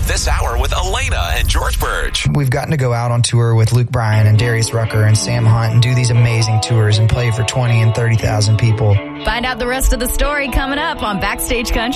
this hour with Elena and George Burge. We've gotten to go out on tour with Luke Bryan and Darius Rucker and Sam Hunt and do these amazing tours and play for 20 and 30,000 people. Find out the rest of the story coming up on Backstage Country.